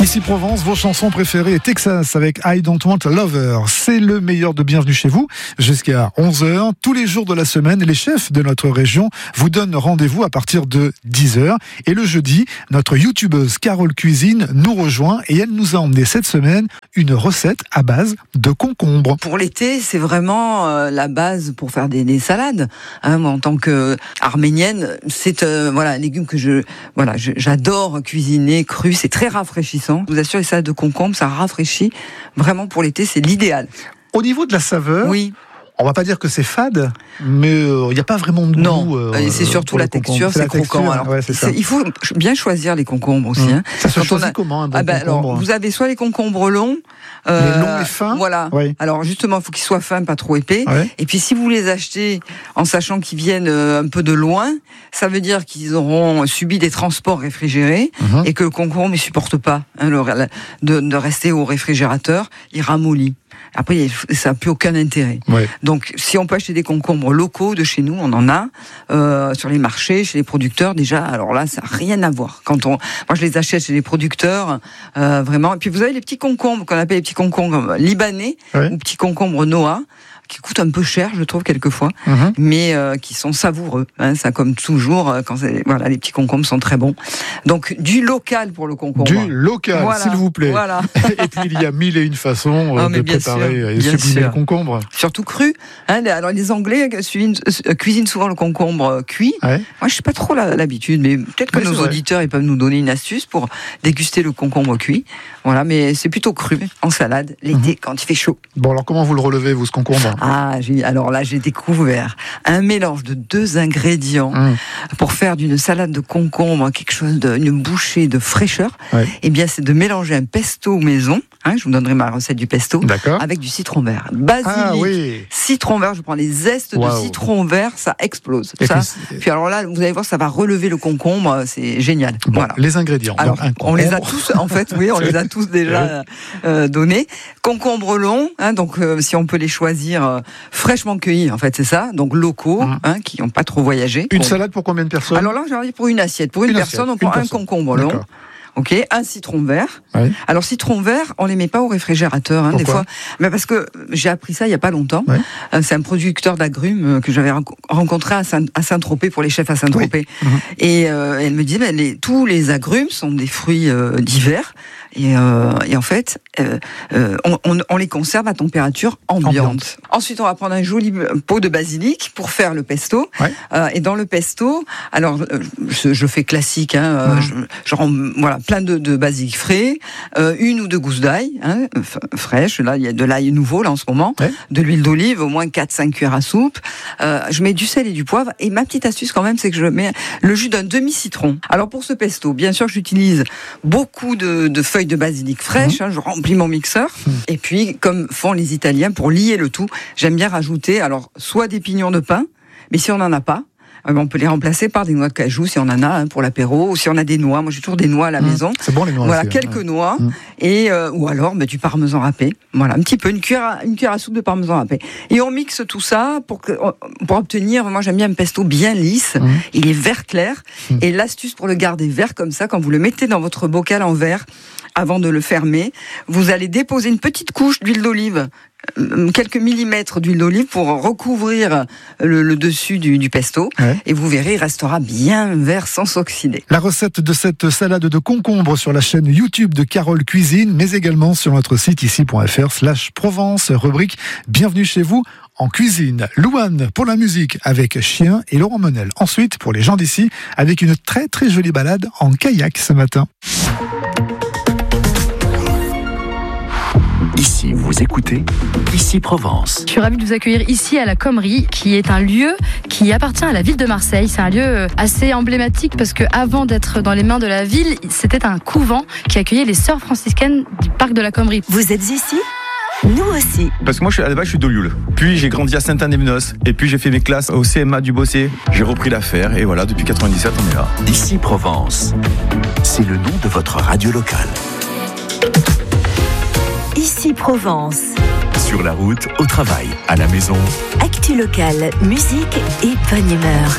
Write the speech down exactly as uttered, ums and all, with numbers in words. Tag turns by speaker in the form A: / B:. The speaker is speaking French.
A: Ici Provence, vos chansons préférées, Texas avec I Don't Want a Lover. C'est le meilleur de Bienvenue chez vous, jusqu'à onze heures, tous les jours de la semaine. Les chefs de notre région vous donnent rendez-vous à partir de dix heures. Et le jeudi, notre youtubeuse Carole Cuisine nous rejoint et elle nous a emmené cette semaine une recette à base de concombre.
B: Pour l'été, c'est vraiment euh, la base pour faire des, des salades. Hein, moi, en tant qu'arménienne, c'est euh, voilà, un légume que je, voilà, je, j'adore cuisiner cru. C'est très rafraîchissant. Je vous assure, les salades de concombre, ça rafraîchit. Vraiment, pour l'été, c'est l'idéal.
A: Au niveau de la saveur,
B: oui.
A: On va pas dire que c'est fade, mais il euh, n'y a pas vraiment de
B: non,
A: goût. Non,
B: euh, c'est surtout la texture, c'est, c'est la croquant. Alors,
A: ouais, c'est
B: c'est, il faut bien choisir les concombres aussi. Mmh. Hein.
A: Ça se
B: Quand
A: choisit
B: a...
A: comment un bon
B: ah ben,
A: concombre
B: alors, vous avez soit les concombres longs,
A: euh, les longs et fins.
B: Voilà. Oui. Alors justement, il faut qu'ils soient fins, pas trop épais.
A: Ouais.
B: Et puis si vous les achetez en sachant qu'ils viennent un peu de loin, ça veut dire qu'ils auront subi des transports réfrigérés mmh. et que le concombre ne supporte pas hein, le, de, de rester au réfrigérateur, il ramollit. Après, ça n'a plus aucun intérêt. Ouais. Donc, si on peut acheter des concombres locaux de chez nous, on en a euh, sur les marchés, chez les producteurs. Déjà, alors là, ça n'a rien à voir. Quand on, moi, je les achète chez les producteurs, euh, vraiment. Et puis, vous avez les petits concombres qu'on appelle les petits concombres libanais ouais. ou petits concombres Noah, qui coûtent un peu cher, je trouve, quelquefois, mmh. mais euh, qui sont savoureux. Hein, ça, comme toujours, quand c'est, voilà, les petits concombres sont très bons. Donc, du local pour le concombre.
A: Du local,
B: voilà,
A: s'il vous plaît.
B: Voilà.
A: Et puis, il y a mille et une façons
B: oh,
A: de préparer
B: sûr,
A: et sublimer le concombre.
B: Surtout cru. Hein, alors, les Anglais cuisinent souvent le concombre cuit. Ouais. Moi, je sais pas trop l'habitude, mais peut-être que oui, nos auditeurs ils peuvent nous donner une astuce pour déguster le concombre cuit. Voilà, mais c'est plutôt cru, en salade, l'été, mmh. quand il fait chaud.
A: Bon, alors, comment vous le relevez, vous, ce concombre ?
B: Ah, j'ai, alors là, j'ai découvert un mélange de deux ingrédients mmh. pour faire d'une salade de concombre quelque chose de, une bouchée de fraîcheur. Ouais. Eh bien, c'est de mélanger un pesto maison. Hein, je vous donnerai ma recette du pesto.
A: D'accord.
B: Avec du citron vert. Basilic,
A: ah, oui.
B: citron vert. Je prends les zestes wow. de citron vert, ça explose.
A: Et
B: ça.
A: Puis,
B: puis alors là, vous allez voir, ça va relever le concombre. C'est génial.
A: Bon,
B: voilà.
A: Les ingrédients.
B: Alors, on les a tous, en fait, oui, on les a tous déjà euh, donnés. Concombre long, hein, donc euh, si on peut les choisir euh, fraîchement cueillis, en fait, c'est ça. Donc locaux, mmh. hein, qui n'ont pas trop voyagé.
A: Une
B: bon.
A: salade pour combien de personnes ?
B: Alors là, j'ai envie pour une assiette. Pour une, une personne, assiette. on prend une un personne. concombre long. D'accord. Ok, un citron vert. Oui. Alors citron vert, on les met pas au réfrigérateur, hein, des fois. Mais parce que j'ai appris ça il y a pas longtemps. Oui. Euh, c'est un producteur d'agrumes que j'avais rencontré à, Saint- à Saint-Tropez pour les chefs à Saint-Tropez. Oui. Mmh. Et euh, elle me disait, ben, les, tous les agrumes sont des fruits euh, d'hiver. Et, euh, et en fait, euh, euh, on, on, on les conserve à température ambiante. ambiante. Ensuite, on va prendre un joli pot de basilic pour faire le pesto. Ouais. Euh, et dans le pesto, alors je, je fais classique, hein, mmh. je, je rends voilà plein de, de basilic frais, euh, une ou deux gousses d'ail hein, fraîches. Là, il y a de l'ail nouveau là en ce moment, ouais. de l'huile d'olive, au moins quatre cinq cuillères à soupe. Euh, je mets du sel et du poivre. Et ma petite astuce quand même, c'est que je mets le jus d'un demi-citron. Alors pour ce pesto, bien sûr, j'utilise beaucoup de, de feuilles de basilic fraîche, mmh. hein, je remplis mon mixeur, mmh. et puis comme font les Italiens pour lier le tout, j'aime bien rajouter alors soit des pignons de pain, mais si on n'en a pas, on peut les remplacer par des noix de cajou si on en a hein, pour l'apéro, ou si on a des noix. Moi j'ai toujours des noix à la mmh. maison.
A: C'est bon les noix.
B: Voilà
A: aussi,
B: quelques
A: hein.
B: noix
A: mmh.
B: et euh, ou alors bah, du parmesan râpé. Voilà un petit peu une cuillère à, une cuillère à soupe de parmesan râpé. Et on mixe tout ça pour que, pour obtenir. Moi j'aime bien un pesto bien lisse. Mmh. Il est vert clair. Mmh. Et l'astuce pour le garder vert comme ça, quand vous le mettez dans votre bocal en verre, avant de le fermer, vous allez déposer une petite couche d'huile d'olive, quelques millimètres d'huile d'olive pour recouvrir le, le dessus du, du pesto. Ouais. Et vous verrez, il restera bien vert sans s'oxyder.
A: La recette de cette salade de concombre sur la chaîne YouTube de Carole Cuisine, mais également sur notre site ici point f r slash Provence, rubrique Bienvenue chez vous en cuisine. Louane pour la musique avec Chien et Laurent Menel. Ensuite, pour les gens d'ici, avec une très très jolie balade en kayak ce matin.
C: Ici, vous écoutez Ici Provence.
D: Je suis ravie de vous accueillir ici à la Commerie, qui est un lieu qui appartient à la ville de Marseille. C'est un lieu assez emblématique parce que avant d'être dans les mains de la ville, c'était un couvent qui accueillait les sœurs franciscaines du parc de la Commerie.
E: Vous êtes ici ? Nous aussi.
F: Parce que moi, je suis, à la base, je suis d'Olioul. Puis, j'ai grandi à Saint-Anne-des-Menos. Et puis, j'ai fait mes classes au C M A du Bossé. J'ai repris l'affaire. Et voilà, depuis quatre-vingt-dix-sept, on est là.
C: Ici Provence. C'est le nom de votre radio locale.
E: Ici Provence.
C: Sur la route, au travail, à la maison.
E: Actu locale, musique et bonne humeur.